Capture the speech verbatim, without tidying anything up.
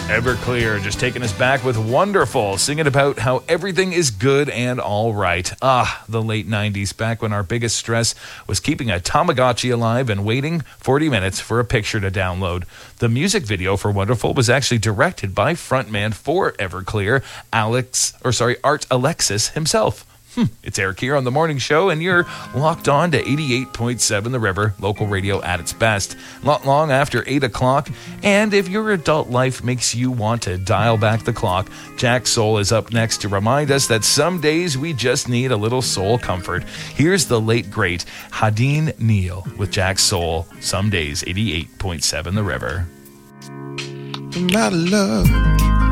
Everclear just taking us back with Wonderful, singing about how everything is good and all right. Ah, the late nineties, back when our biggest stress was keeping a Tamagotchi alive and waiting forty minutes for a picture to download. The music video for Wonderful was actually directed by frontman for Everclear, Alex, or sorry, Art Alexis himself. Hmm. It's Eric here on The Morning Show, and you're locked on to eighty-eight point seven The River, local radio at its best. Not long after eight o'clock, and if your adult life makes you want to dial back the clock, Jack Soul is up next to remind us that some days we just need a little soul comfort. Here's the late, great Hadeen Neal with Jack Soul, some days eighty-eight point seven The River. My love